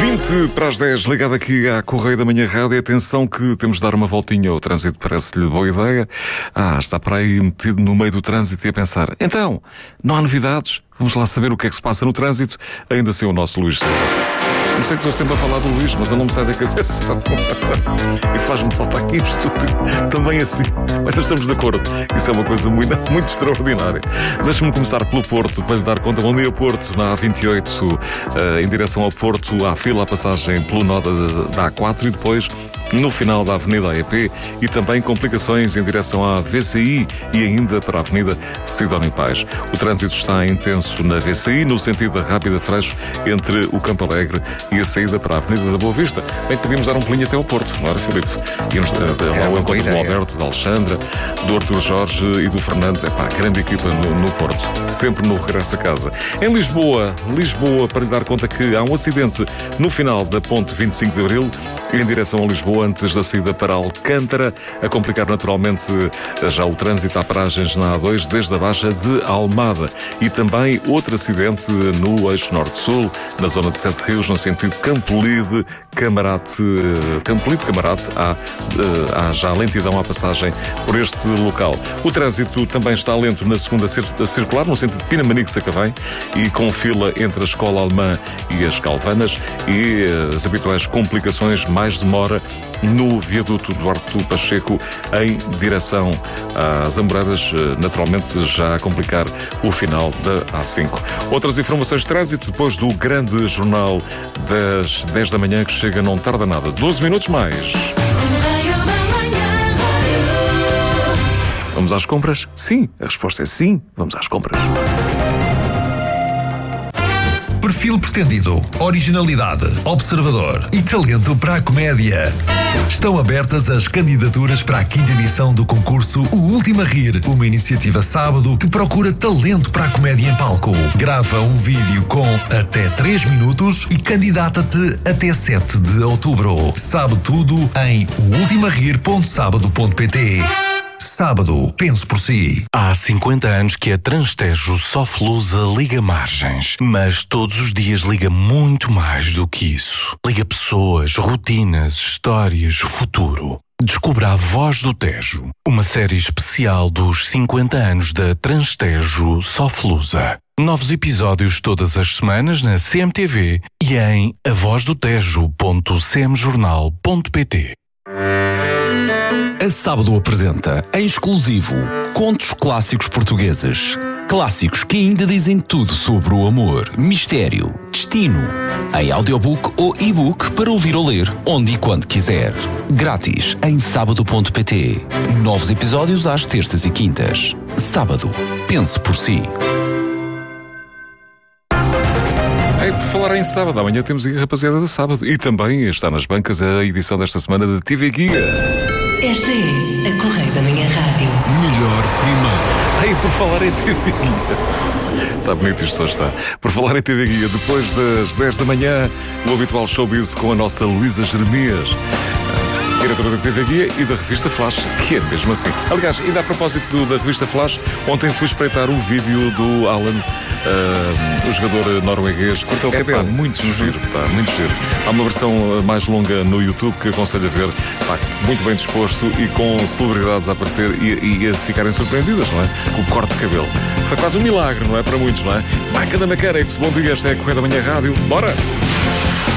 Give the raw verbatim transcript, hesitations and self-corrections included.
vinte para as dez, ligado aqui à Correio da Manhã Rádio. Atenção que temos de dar uma voltinha. O trânsito parece-lhe boa ideia. Ah, está para aí metido no meio do trânsito e a pensar: então, não há novidades? Vamos lá saber o que é que se passa no trânsito. Ainda assim o nosso Luís. Não sei que estou sempre a falar do Luís, mas ele não me sai da cabeça. E faz-me falta aqui isto tudo. Também assim. Mas estamos de acordo. Isso é uma coisa muito, muito extraordinária. Deixa-me começar pelo Porto, para lhe dar conta. Bom dia, Porto. Na A vinte e oito, uh, em direção ao Porto, há fila à passagem pelo nó da, da A quatro e depois no final da Avenida A E P, e também complicações em direção à V C I e ainda para a Avenida Sidónio Pais. O trânsito está intenso na V C I, no sentido da Rápida Freixo, entre o Campo Alegre e a saída para a Avenida da Boa Vista. Bem, podíamos dar um pulinho até ao Porto, não era, Filipe? Íamos uh, ao encontro do Alberto, da Alexandra, do Artur Jorge e do Fernandes. É pá, grande equipa no, no Porto, sempre no regresso a casa. Em Lisboa, Lisboa, para lhe dar conta que há um acidente no final da ponte vinte e cinco de Abril, em direção a Lisboa, antes da saída para Alcântara, a complicar naturalmente já o trânsito a paragens na A dois, desde a Baixa de Almada. E também outro acidente no eixo norte-sul, na zona de Sete Rios, no sentido Campolide, Camarate, Campolide, Camarate, há, há já lentidão à passagem por este local. O trânsito também está lento na segunda circular, no sentido de Pinamanique-Sacavém, e com fila entre a Escola Alemã e as Galvanas, e as habituais complicações, mais demora no viaduto Duarte Pacheco em direção às Amoreiras, naturalmente já a complicar o final da A cinco. Outras informações de trânsito depois do grande jornal das dez da manhã, que chega não tarda nada. doze minutos mais. Vamos às compras? Sim, a resposta é sim, vamos às compras. Perfil pretendido, originalidade, observador e talento para a comédia. Estão abertas as candidaturas para a quinta edição do concurso O Último a Rir, uma iniciativa sábado que procura talento para a comédia em palco. Grava um vídeo com até três minutos e candidata-te até sete de outubro. Sabe tudo em o ultimo a rir ponto sábado ponto pt. Sábado, pense por si. Há cinquenta anos que a Transtejo Soflusa liga margens, mas todos os dias liga muito mais do que isso. Liga pessoas, rotinas, histórias, futuro. Descubra A Voz do Tejo, uma série especial dos cinquenta anos da Transtejo Soflusa. Novos episódios todas as semanas na C M T V e em a voz do tejo ponto c m jornal ponto p t. A Sábado apresenta, em exclusivo, contos clássicos portugueses. Clássicos que ainda dizem tudo sobre o amor, mistério, destino. Em audiobook ou e-book para ouvir ou ler, onde e quando quiser. Grátis em sábado ponto p t. Novos episódios às terças e quintas. Sábado, pense por si. É, por falar em sábado, amanhã temos aí a rapaziada de sábado. E também está nas bancas a edição desta semana de T V Guia. Esta é a Correio da Manhã Rádio. Melhor primeiro. Ei, por falar em T V Guia. Está bonito isto hoje, está. Por falar em T V Guia, depois das dez da manhã, o habitual showbiz com a nossa Luísa Jeremias, diretora da T V Guia e da revista Flash, que é mesmo assim. Aliás, ainda a propósito da revista Flash, ontem fui espreitar o vídeo do Alan, uh, o jogador norueguês. Cortou o cabelo. É, pá, muito giro, pá, muito giro. Há uma versão mais longa no YouTube que aconselho a ver, pá, muito bem disposto e com celebridades a aparecer e, e a ficarem surpreendidas, não é? Com o corte de cabelo. Foi quase um milagre, não é? Para muitos, não é? Vai, cada Macarex, bom dia, esta é a Correio da Manhã Rádio. Bora!